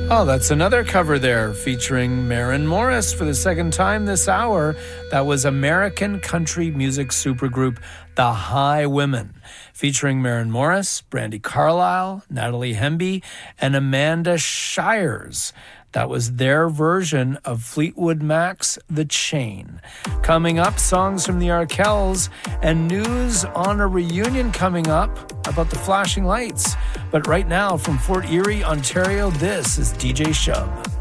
Oh, that's another cover there featuring Maren Morris for the second time this hour. That was American country music supergroup The Highwomen, featuring Maren Morris, Brandi Carlile, Natalie Hemby, and Amanda Shires. That was their version of Fleetwood Mac's The Chain. Coming up, songs from the Arkells and news on a reunion coming up about the Flashing Lights. But right now, from Fort Erie, Ontario, this is DJ Shub.